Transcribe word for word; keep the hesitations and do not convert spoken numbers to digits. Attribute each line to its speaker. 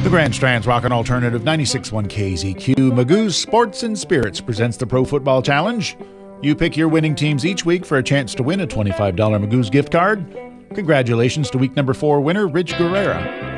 Speaker 1: The Grand Strand's Rock and Alternative ninety-six point one K Z Q. Magoo's Sports and Spirits presents the Pro Football Challenge. You pick your winning teams each week for a chance to win a twenty-five dollars Magoo's gift card. Congratulations to week number four winner, Rich Guerrera.